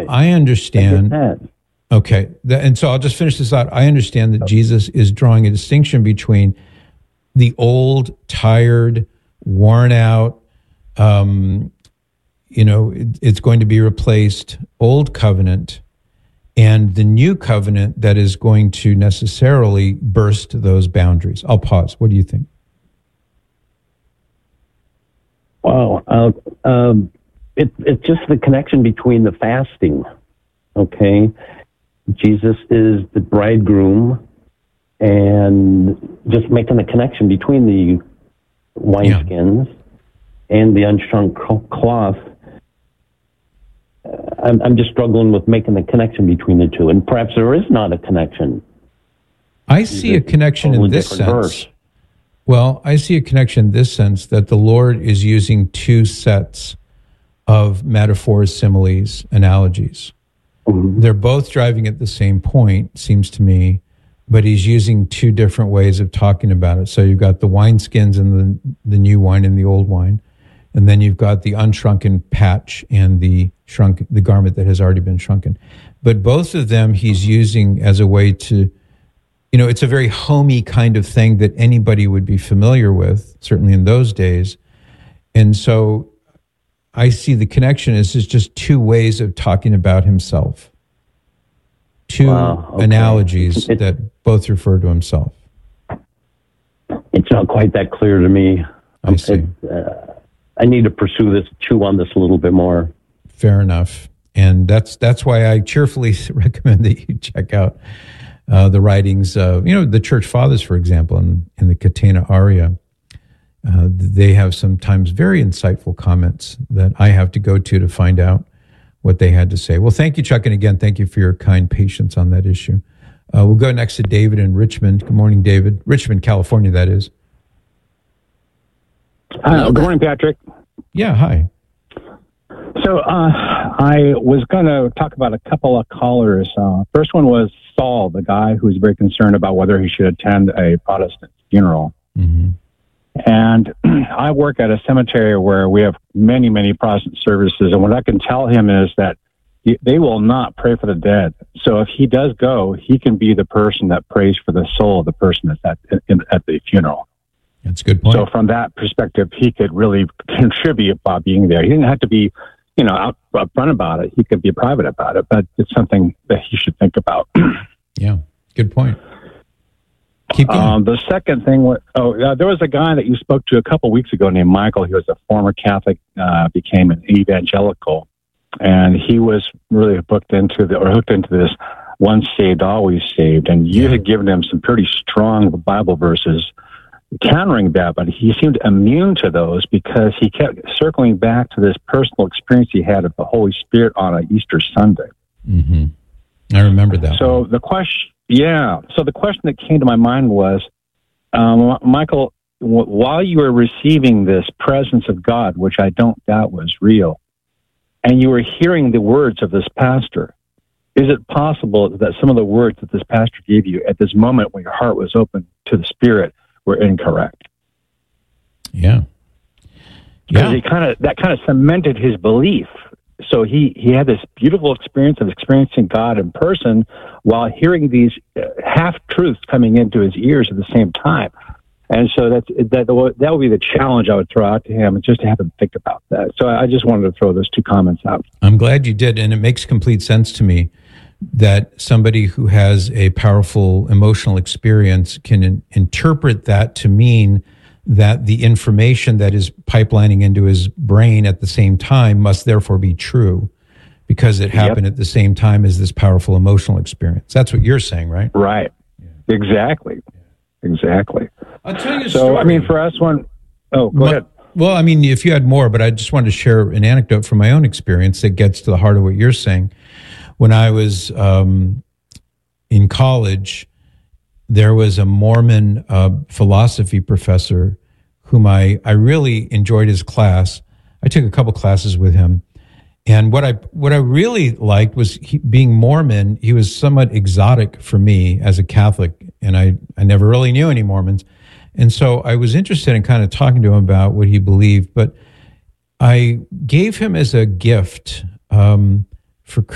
I understand. Okay. And so I'll just finish this out. I understand that Jesus is drawing a distinction between the old, tired, worn out, it's going to be replaced old covenant and the new covenant that is going to necessarily burst those boundaries. I'll pause. What do you think? Wow. It's just the connection between the fasting. Okay. Jesus is the bridegroom, and just making the connection between the wineskins and the unstrung cloth. I'm just struggling with making the connection between the two, and perhaps there is not a connection. I see a connection in this sense. Verse. Well, I see a connection in this sense that the Lord is using two sets of metaphors, similes, analogies. Mm-hmm. They're both driving at the same point, seems to me, but he's using two different ways of talking about it. So you've got the wineskins and the new wine and the old wine, and then you've got the unshrunken patch and the garment that has already been shrunken. But both of them he's using as a way to, it's a very homey kind of thing that anybody would be familiar with, certainly in those days. And so I see the connection as just two ways of talking about himself. Two analogies that both refer to himself. It's not quite that clear to me. I see. I need to pursue this, chew on this a little bit more. Fair enough. And that's why I cheerfully recommend that you check out the writings of, the church fathers, for example, in the Catena Aria. They have sometimes very insightful comments that I have to go to find out what they had to say. Well, thank you, Chuck. And again, thank you for your kind patience on that issue. We'll go next to David in Richmond. Good morning, David. Richmond, California, that is. Good morning, Patrick. Yeah, hi. So I was going to talk about a couple of callers. First one was Saul, the guy who was very concerned about whether he should attend a Protestant funeral. Mm-hmm. And I work at a cemetery where we have many, many Protestant services. And what I can tell him is that they will not pray for the dead. So if he does go, he can be the person that prays for the soul of the person that's at the funeral. That's a good point. So from that perspective, he could really contribute by being there. He didn't have to be, out front about it. He could be private about it, but it's something that he should think about. Yeah, good point. Keep going. The second thing was, there was a guy that you spoke to a couple weeks ago named Michael. He was a former Catholic, became an evangelical, and he was really hooked into this once saved, always saved. And you had given him some pretty strong Bible verses countering that, but he seemed immune to those because he kept circling back to this personal experience he had of the Holy Spirit on an Easter Sunday. Mm-hmm. I remember that. So the question that came to my mind was, Michael, while you were receiving this presence of God, which I don't doubt was real, and you were hearing the words of this pastor, is it possible that some of the words that this pastor gave you at this moment when your heart was open to the Spirit were incorrect? Yeah. Because that kind of cemented his belief. So he had this beautiful experience of experiencing God in person while hearing these half-truths coming into his ears at the same time. And so that would be the challenge I would throw out to him, just to have him think about that. So I just wanted to throw those two comments out. I'm glad you did, and it makes complete sense to me that somebody who has a powerful emotional experience can interpret that to mean that the information that is pipelining into his brain at the same time must therefore be true because it happened at the same time as this powerful emotional experience. That's what you're saying, right? Right. Yeah. Exactly. I'll tell you a story. So, I mean, for us, go ahead. Well, I mean, if you had more, but I just wanted to share an anecdote from my own experience that gets to the heart of what you're saying. When I was in college, there was a Mormon philosophy professor whom I really enjoyed his class. I took a couple classes with him. And what I really liked was being Mormon. He was somewhat exotic for me as a Catholic, and I never really knew any Mormons. And so I was interested in kind of talking to him about what he believed. But I gave him as a gift for